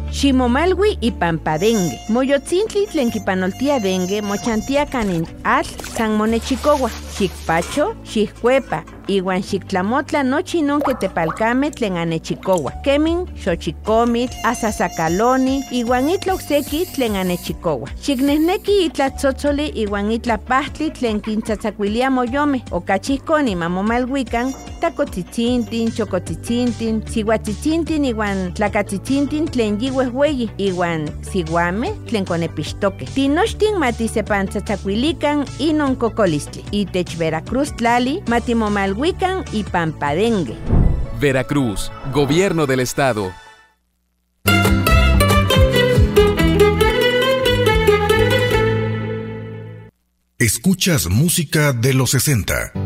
Ximomalwi y pampa-dengue. Moyotzintli tlen kipanoltia dengue mochantia kanin atl san monechicowa. Xikpacho, xikuepa, iwan xiktlamotla nochi non que tepalcame tlen anechicowa. Kemin, xochicomitl, asasacaloni, iwan itla okseki tlen anechicowa. Xiknehneki itla tzotzoli iwan itla pahtli tlen kintzatzakuilia moyome. Okachihkoni mamomalwikan, takotzitzintin, chokotzitzintin, siuatzitzintin iwan tlakatzitzintin tlen yiuehweyi, iwan siuame tlen konepixtoke. Tinochtin matisepantzatzakuilikan inon kokolistli. Itech Veracruz tlali matimomalwikan y pampa-dengue. Veracruz, Gobierno del Estado. Escuchas música de los 60.